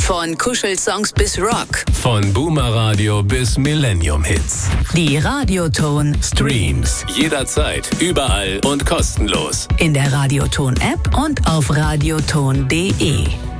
Von Kuschelsongs bis Rock. Von Boomer Radio bis Millennium Hits. Die Radioton Streams. Jederzeit, überall und kostenlos. In der Radioton App und auf radioton.de.